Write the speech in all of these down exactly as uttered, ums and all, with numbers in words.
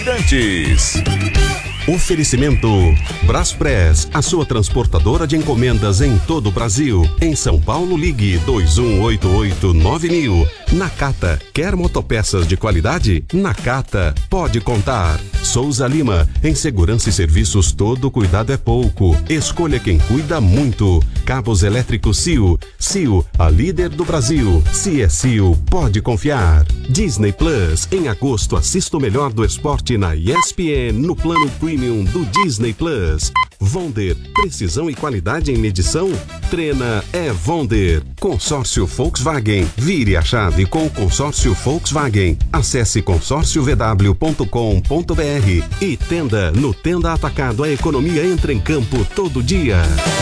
Bandeirantes. Oferecimento Braspress, a sua transportadora de encomendas em todo o Brasil. Em São Paulo, ligue dois um oito oito nove mil. Nakata, quer motopeças de qualidade? Nakata, pode contar. Souza Lima, em segurança e serviços todo cuidado é pouco. Escolha quem cuida muito. Cabos elétricos C I O. C I O, a líder do Brasil. Se é C I O, pode confiar. Disney Plus, em agosto assista o melhor do esporte na E S P N no plano Premium do Disney Plus. Vonder, precisão e qualidade em medição? Treina é Vonder. Consórcio Volkswagen, vire a chave com o consórcio Volkswagen. Acesse consórcio v w ponto com ponto b r e Tenda. No Tenda Atacado, a economia entra em campo todo dia.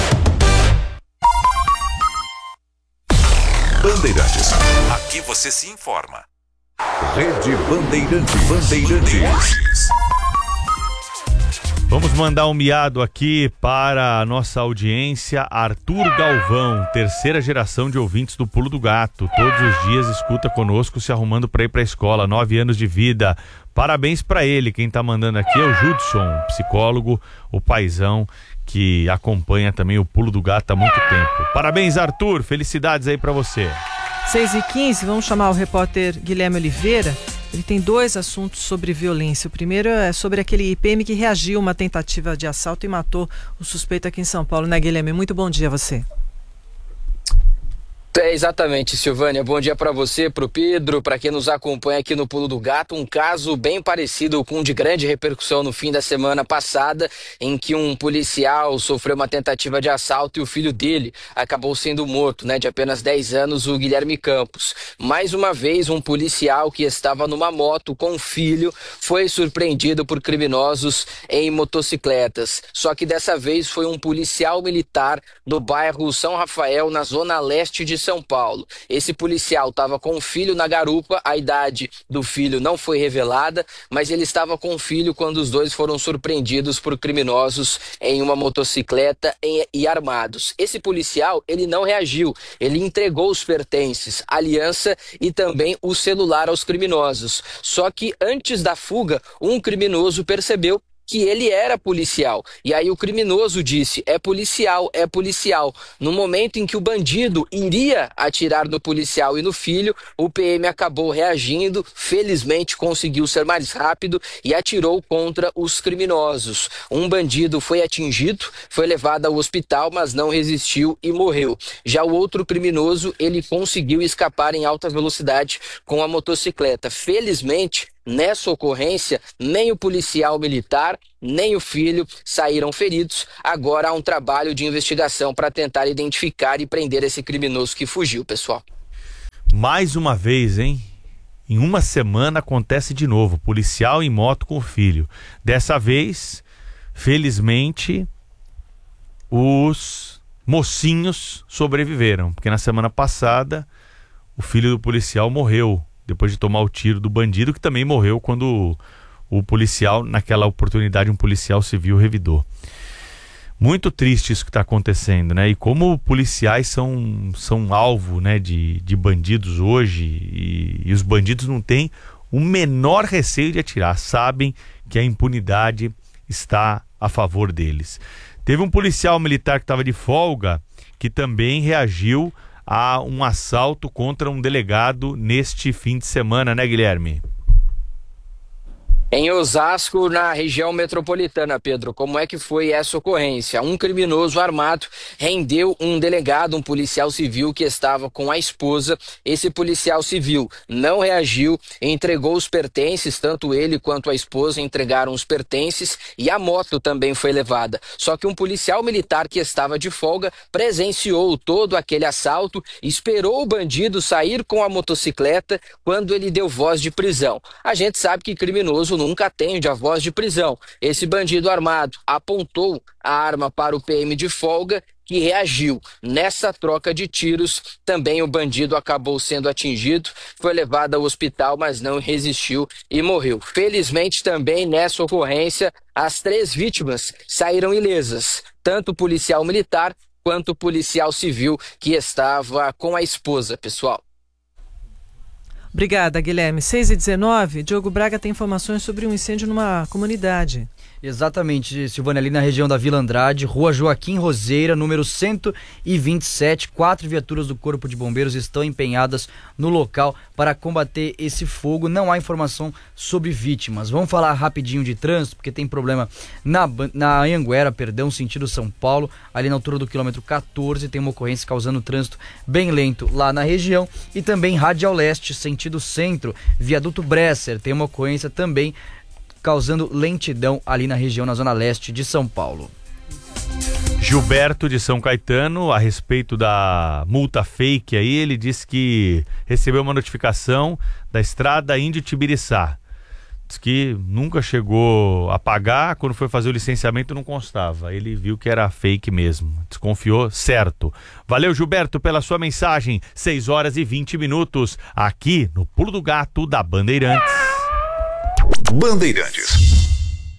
Bandeirantes, aqui você se informa. Rede Bandeirantes. Bandeirantes. Vamos mandar um miado aqui para a nossa audiência. Arthur Galvão, terceira geração de ouvintes do Pulo do Gato. Todos os dias escuta conosco, se arrumando para ir para a escola. Nove anos de vida. Parabéns para ele. Quem está mandando aqui é o Judson, psicólogo, o paizão, que acompanha também o Pulo do Gato há muito tempo. Parabéns, Arthur. Felicidades aí para você. seis e quinze, vamos chamar o repórter Guilherme Oliveira. Ele tem dois assuntos sobre violência. O primeiro é sobre aquele I P M que reagiu a uma tentativa de assalto e matou o suspeito aqui em São Paulo, né, Guilherme? Muito bom dia a você. É, exatamente, Silvânia. Bom dia para você, para o Pedro, para quem nos acompanha aqui no Pulo do Gato. Um caso bem parecido com um de grande repercussão no fim da semana passada, em que um policial sofreu uma tentativa de assalto e o filho dele acabou sendo morto, né, de apenas dez anos, o Guilherme Campos. Mais uma vez, um policial que estava numa moto com o filho foi surpreendido por criminosos em motocicletas. Só que dessa vez foi um policial militar do bairro São Rafael, na zona leste de São Paulo. Esse policial estava com o filho na garupa, a idade do filho não foi revelada, mas ele estava com o filho quando os dois foram surpreendidos por criminosos em uma motocicleta e, e armados. Esse policial, ele não reagiu, ele entregou os pertences, a aliança e também o celular aos criminosos. Só que antes da fuga, um criminoso percebeu que ele era policial. E aí o criminoso disse, é policial, é policial. No momento em que o bandido iria atirar no policial e no filho, o P M acabou reagindo, felizmente conseguiu ser mais rápido e atirou contra os criminosos. Um bandido foi atingido, foi levado ao hospital, mas não resistiu e morreu. Já o outro criminoso, ele conseguiu escapar em alta velocidade com a motocicleta. Felizmente, nessa ocorrência, nem o policial militar, nem o filho saíram feridos. Agora há um trabalho de investigação para tentar identificar e prender esse criminoso que fugiu, pessoal. Mais uma vez, hein? Em uma semana acontece de novo, policial em moto com o filho. Dessa vez, felizmente, os mocinhos sobreviveram, porque na semana passada o filho do policial morreu depois de tomar o tiro do bandido, que também morreu quando o, o policial, naquela oportunidade, um policial civil revidou. Muito triste isso que está acontecendo, né? E como policiais são, são alvo, né, de, de bandidos hoje, e, e os bandidos não têm o menor receio de atirar, sabem que a impunidade está a favor deles. Teve um policial militar que estava de folga, que também reagiu a um assalto contra um delegado neste fim de semana, né, Guilherme? Em Osasco, na região metropolitana, Pedro, como é que foi essa ocorrência? Um criminoso armado rendeu um delegado, um policial civil que estava com a esposa. Esse policial civil não reagiu, entregou os pertences, tanto ele quanto a esposa entregaram os pertences e a moto também foi levada. Só que um policial militar que estava de folga presenciou todo aquele assalto, esperou o bandido sair com a motocicleta quando ele deu voz de prisão. A gente sabe que criminoso nunca atende a voz de prisão. Esse bandido armado apontou a arma para o P M de folga, que reagiu. Nessa troca de tiros, também o bandido acabou sendo atingido, foi levado ao hospital, mas não resistiu e morreu. Felizmente também nessa ocorrência, as três vítimas saíram ilesas, tanto o policial militar quanto o policial civil que estava com a esposa, pessoal. Obrigada, Guilherme. seis e dezenove, Diogo Braga tem informações sobre um incêndio numa comunidade. Exatamente, Silvânia, ali na região da Vila Andrade, Rua Joaquim Roseira, número cento e vinte e sete. Quatro viaturas do Corpo de Bombeiros estão empenhadas no local para combater esse fogo. Não há informação sobre vítimas. Vamos falar rapidinho de trânsito, porque tem problema na, na Anhanguera, perdão, sentido São Paulo, ali na altura do quilômetro catorze, tem uma ocorrência causando trânsito bem lento lá na região. E também Radial Leste, sentido centro, viaduto Bresser, tem uma ocorrência também causando lentidão ali na região, na zona leste de São Paulo. Gilberto de São Caetano, a respeito da multa fake aí, ele disse que recebeu uma notificação da estrada Índio-Tibiriçá. Diz que nunca chegou a pagar, quando foi fazer o licenciamento não constava. Ele viu que era fake mesmo, desconfiou, certo. Valeu, Gilberto, pela sua mensagem. seis horas e vinte minutos, aqui no Pulo do Gato da Bandeirantes. Bandeirantes.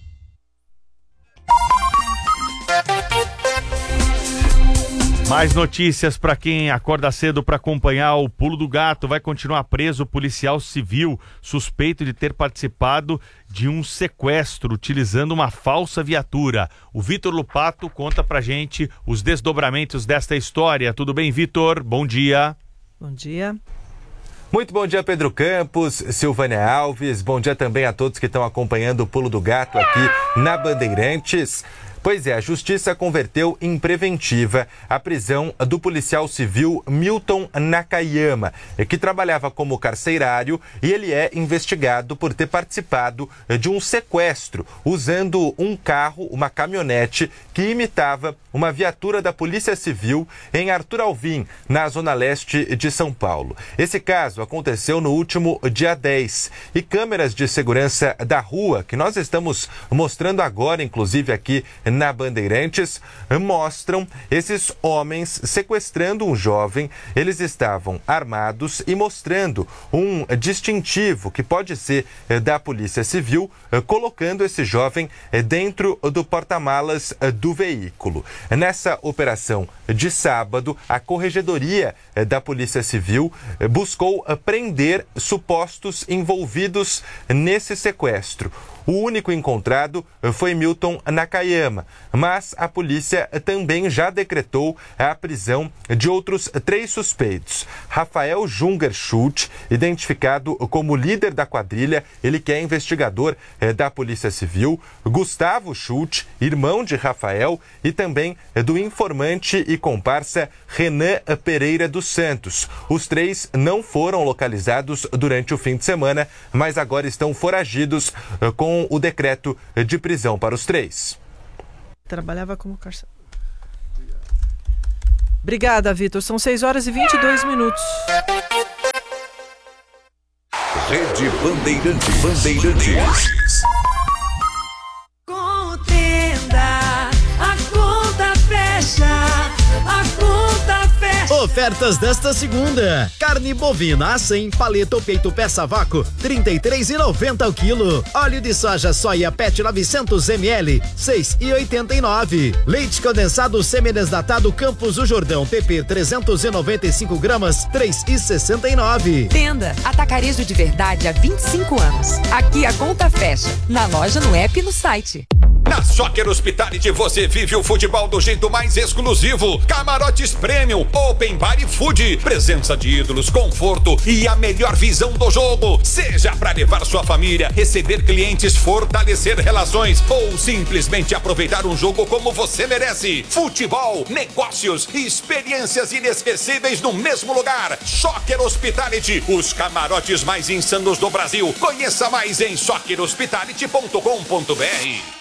Mais notícias para quem acorda cedo para acompanhar o Pulo do Gato. Vai continuar preso o policial civil suspeito de ter participado de um sequestro utilizando uma falsa viatura. O Vitor Lupato conta pra gente os desdobramentos desta história. Tudo bem, Vitor? Bom dia. Bom dia. Muito bom dia, Pedro Campos, Silvânia Alves, bom dia também a todos que estão acompanhando o Pulo do Gato aqui na Bandeirantes. Pois é, a Justiça converteu em preventiva a prisão do policial civil Milton Nakayama, que trabalhava como carcerário, e ele é investigado por ter participado de um sequestro usando um carro, uma caminhonete, que imitava uma viatura da Polícia Civil em Arthur Alvim, na zona leste de São Paulo. Esse caso aconteceu no último dia dez e câmeras de segurança da rua, que nós estamos mostrando agora, inclusive aqui na Bandeirantes, mostram esses homens sequestrando um jovem. Eles estavam armados e mostrando um distintivo que pode ser da Polícia Civil, colocando esse jovem dentro do porta-malas do veículo. Nessa operação de sábado, a Corregedoria da Polícia Civil buscou prender supostos envolvidos nesse sequestro. O único encontrado foi Milton Nakayama, mas a polícia também já decretou a prisão de outros três suspeitos. Rafael Junger Schultz, identificado como líder da quadrilha, ele que é investigador eh, da Polícia Civil. Gustavo Schultz, irmão de Rafael, e também eh, do informante e comparsa Renan Pereira dos Santos. Os três não foram localizados durante o fim de semana, mas agora estão foragidos eh, com com o decreto de prisão para os três. Trabalhava como carcerário. Obrigada, Vitor. São seis horas e vinte e dois minutos. Rede Bandeirantes. Bandeirantes. Contenda, a conta fecha, a conta fecha. Ofertas desta segunda: carne bovina a cem, paleta ou peito peça vácuo, trinta e três reais e noventa centavos o quilo. Óleo de soja soia Pet novecentos mililitros, seis reais e oitenta e nove centavos. Leite condensado semi-desnatado Campos do Jordão P P trezentos e noventa e cinco gramas, três reais e sessenta e nove centavos. Tenda Atacarejo de Verdade há vinte e cinco anos. Aqui a conta fecha. Na loja, no app e no site. Na Soccer Hospitality você vive o futebol do jeito mais exclusivo. Camarotes Premium, Open Bar e Food, presença de ídolos, conforto e a melhor visão do jogo. Seja para levar sua família, receber clientes, fortalecer relações ou simplesmente aproveitar um jogo como você merece. Futebol, negócios e experiências inesquecíveis no mesmo lugar. Soccer Hospitality, os camarotes mais insanos do Brasil. Conheça mais em soccer hospitality ponto com ponto br.